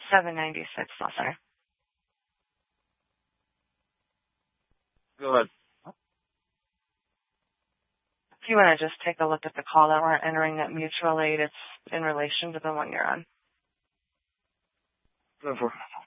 796 Lesser. Go ahead. If you want to just take a look at the call that we're entering at mutual aid, it's in relation to the one you're on. Go for it.